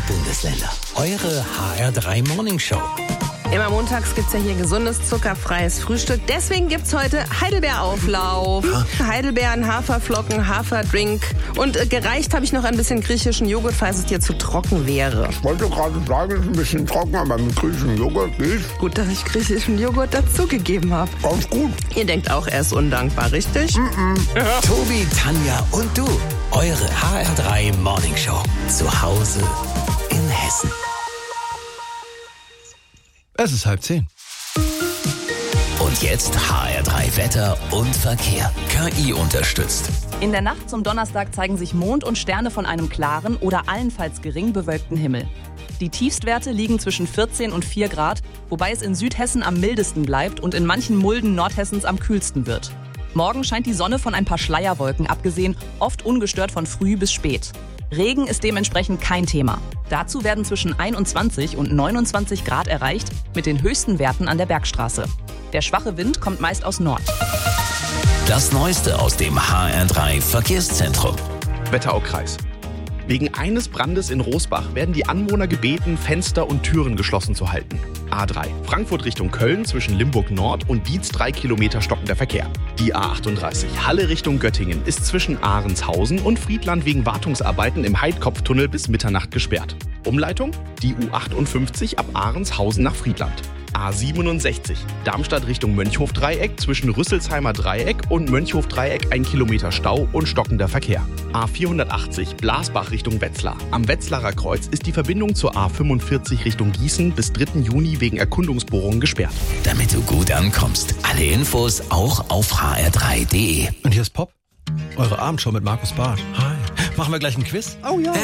Bundesländer. Eure HR3 Morning Show. Immer montags gibt's ja hier gesundes, zuckerfreies Frühstück. Deswegen gibt's heute Heidelbeerauflauf. Heidelbeeren, Haferflocken, Haferdrink. Und gereicht habe ich noch ein bisschen griechischen Joghurt, falls es dir zu trocken wäre. Ich wollte gerade sagen, es ist ein bisschen trocken, aber mit griechischem Joghurt geht. Gut, dass ich griechischen Joghurt dazugegeben habe. Ganz gut. Ihr denkt auch, er ist undankbar, richtig? Tobi, Tanja und du. Eure HR3 Morning Show. Zu Hause in Hessen. Es ist 9:30. Und jetzt HR3 Wetter und Verkehr. KI unterstützt. In der Nacht zum Donnerstag zeigen sich Mond und Sterne von einem klaren oder allenfalls gering bewölkten Himmel. Die Tiefstwerte liegen zwischen 14 und 4 Grad, wobei es in Südhessen am mildesten bleibt und in manchen Mulden Nordhessens am kühlsten wird. Morgen scheint die Sonne von ein paar Schleierwolken abgesehen, oft ungestört von früh bis spät. Regen ist dementsprechend kein Thema. Dazu werden zwischen 21 und 29 Grad erreicht, mit den höchsten Werten an der Bergstraße. Der schwache Wind kommt meist aus Nord. Das Neueste aus dem HR3 Verkehrszentrum. Wetteraukreis. Wegen eines Brandes in Rosbach werden die Anwohner gebeten, Fenster und Türen geschlossen zu halten. A3. Frankfurt Richtung Köln zwischen Limburg Nord und Dietz 3 Kilometer stockender Verkehr. Die A38 Halle Richtung Göttingen ist zwischen Ahrenshausen und Friedland wegen Wartungsarbeiten im Heidkopftunnel bis Mitternacht gesperrt. Umleitung? Die U58 ab Ahrenshausen nach Friedland. A67 Darmstadt Richtung Mönchhof-Dreieck zwischen Rüsselsheimer Dreieck und Mönchhof-Dreieck 1 Kilometer Stau und stockender Verkehr. A480 Blasbach Richtung Wetzlar. Am Wetzlarer Kreuz ist die Verbindung zur A45 Richtung Gießen bis 3. Juni wegen Erkundungsbohrungen gesperrt. Damit du gut ankommst. Alle Infos auch auf hr3.de. Und hier ist Pop, eure Abendshow mit Markus Barth. Hi. Machen wir gleich ein Quiz? Oh ja.